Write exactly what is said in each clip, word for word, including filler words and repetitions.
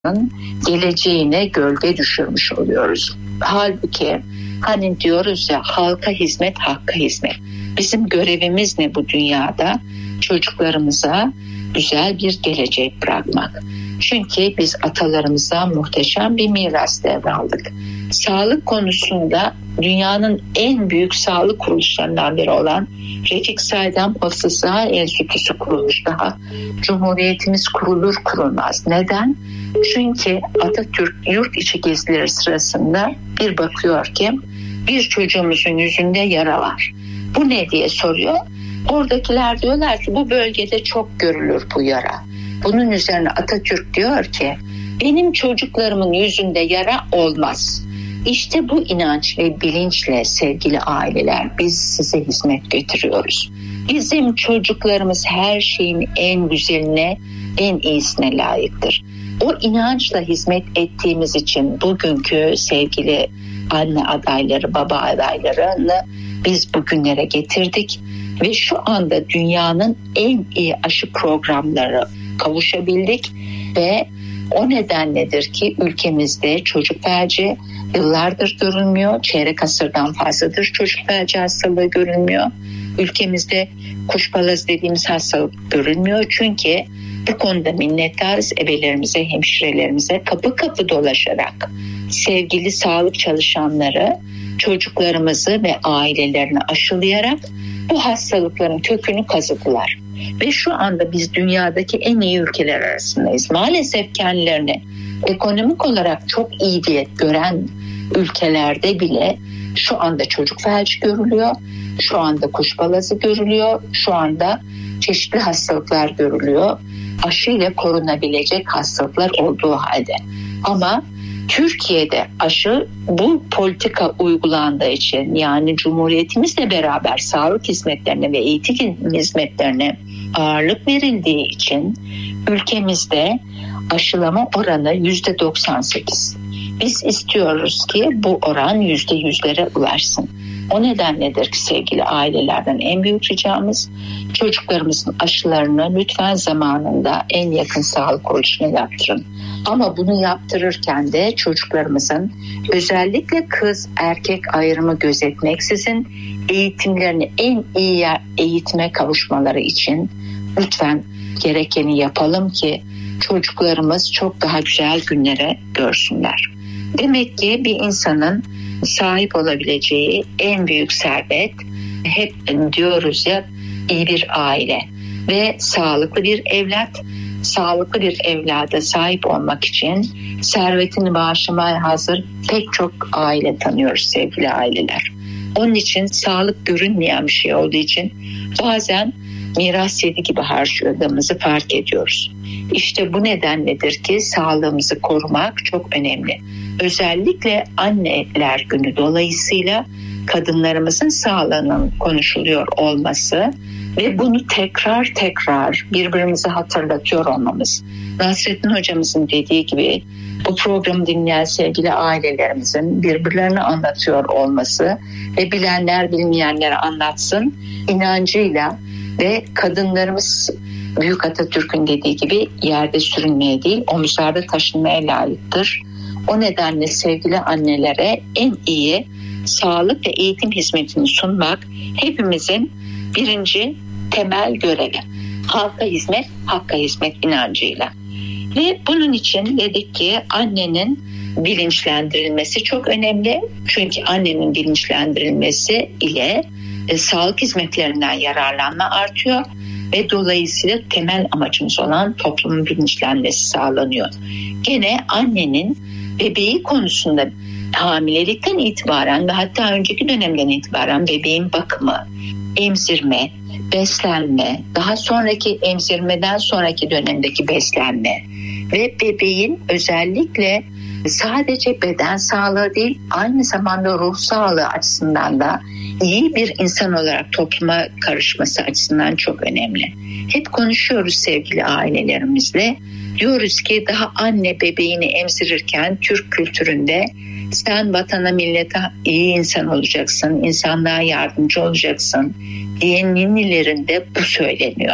geleceğine gölge düşürmüş oluyoruz. Halbuki hani diyoruz ya, halka hizmet, hakka hizmet. Bizim görevimiz ne bu dünyada? Çocuklarımıza güzel bir gelecek bırakmak. Çünkü biz atalarımızdan muhteşem bir miras devraldık. Sağlık konusunda dünyanın en büyük sağlık kuruluşlarından biri olan Refik Saydam Hafıza Enstitüsü kurulmuş daha. Cumhuriyetimiz kurulur kurulmaz. Neden? Çünkü Atatürk yurt içi gezileri sırasında bir bakıyor ki bir çocuğumuzun yüzünde yara var. Bu ne diye soruyor. Oradakiler diyorlar ki bu bölgede çok görülür bu yara. Bunun üzerine Atatürk diyor ki benim çocuklarımın yüzünde yara olmaz. İşte bu inanç ve bilinçle sevgili aileler biz size hizmet getiriyoruz. Bizim çocuklarımız her şeyin en güzeline, en iyisine layıktır. O inançla hizmet ettiğimiz için bugünkü sevgili anne adayları, baba adaylarını biz bugünlere getirdik. Ve şu anda dünyanın en iyi aşı programları kavuşabildik ve o nedenledir ki ülkemizde çocuk felci yıllardır görülmüyor. Çeyrek asırdan fazladır çocuk felci hastalığı görülmüyor. Ülkemizde kuşbalazı dediğimiz hastalık görülmüyor. Çünkü bu konuda minnettarız ebelerimize, hemşirelerimize kapı kapı dolaşarak sevgili sağlık çalışanları çocuklarımızı ve ailelerini aşılayarak bu hastalıkların kökünü kazıdılar. Ve şu anda biz dünyadaki en iyi ülkeler arasındayız. Maalesef kendilerini ekonomik olarak çok iyi diye gören ülkelerde bile şu anda çocuk felci görülüyor. Şu anda kuşbalazı görülüyor. Şu anda çeşitli hastalıklar görülüyor. Aşıyla korunabilecek hastalıklar olduğu halde. Ama Türkiye'de aşı bu politika uygulandığı için, yani Cumhuriyetimizle beraber sağlık hizmetlerine ve eğitim hizmetlerine ağırlık verildiği için ülkemizde aşılama oranı yüzde doksan sekiz. Biz istiyoruz ki bu oran yüzde yüzlere ulaşsın. O nedenledir ki sevgili ailelerden en büyük ricamız çocuklarımızın aşılarını lütfen zamanında en yakın sağlık kuruluşuna yaptırın. Ama bunu yaptırırken de çocuklarımızın özellikle kız erkek ayrımı gözetmeksizin eğitimlerini en iyi eğitime kavuşmaları için lütfen gerekeni yapalım ki çocuklarımız çok daha güzel günlere görsünler. Demek ki bir insanın sahip olabileceği en büyük servet, hep diyoruz ya, iyi bir aile ve sağlıklı bir evlat. Sağlıklı bir evlada sahip olmak için servetini bağışlamaya hazır pek çok aile tanıyoruz sevgili aileler. Onun için sağlık görünmeyen bir şey olduğu için bazen miras yedi gibi harcadığımızı fark ediyoruz. İşte bu nedenledir ki sağlığımızı korumak çok önemli. Özellikle anneler günü dolayısıyla kadınlarımızın sağlığının konuşuluyor olması ve bunu tekrar tekrar birbirimize hatırlatıyor olmamız. Nasrettin hocamızın dediği gibi bu programı dinleyen sevgili ailelerimizin birbirlerine anlatıyor olması ve bilenler bilmeyenlere anlatsın inancıyla ve kadınlarımız Büyük Atatürk'ün dediği gibi yerde sürünmeye değil omuzlarda taşınmaya layıktır. O nedenle sevgili annelere en iyi sağlık ve eğitim hizmetini sunmak hepimizin birinci temel görevi. Halka hizmet, hakka hizmet inancıyla. Ve bunun için dedik ki annenin bilinçlendirilmesi çok önemli. Çünkü annenin bilinçlendirilmesi ile e, sağlık hizmetlerinden yararlanma artıyor. Ve dolayısıyla temel amacımız olan toplumun bilinçlenmesi sağlanıyor. Gene annenin bebeği konusunda hamilelikten itibaren ve hatta önceki dönemden itibaren bebeğin bakımı, emzirme, beslenme, daha sonraki emzirmeden sonraki dönemdeki beslenme ve bebeğin özellikle sadece beden sağlığı değil aynı zamanda ruh sağlığı açısından da iyi bir insan olarak topluma karışması açısından çok önemli. Hep konuşuyoruz sevgili ailelerimizle. Diyoruz ki daha anne bebeğini emzirirken Türk kültüründe sen vatana millete iyi insan olacaksın, insanlığa yardımcı olacaksın diye ninnilerinde bu söyleniyor.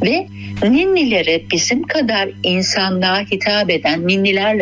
Ve ninnilere bizim kadar insanlığa hitap eden ninnilerle